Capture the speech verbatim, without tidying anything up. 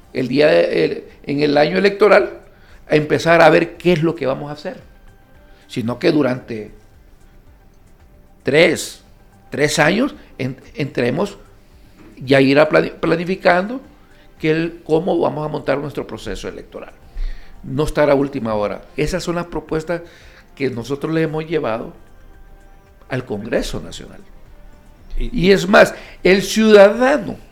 el día de, el, en el año electoral, a empezar a ver qué es lo que vamos a hacer, sino que durante tres, tres años en, entremos ya ir a planificando que el, cómo vamos a montar nuestro proceso electoral. No estar a última hora. Esas son las propuestas que nosotros le hemos llevado al Congreso Nacional. Y, y es más, el ciudadano